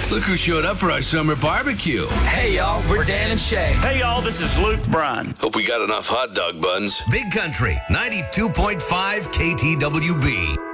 Look who showed up for our summer barbecue. Hey, y'all, we're Dan and Shay. Hey, y'all, this is Luke Bryan. Hope we got enough hot dog buns. Big Country, 92.5 KTWB.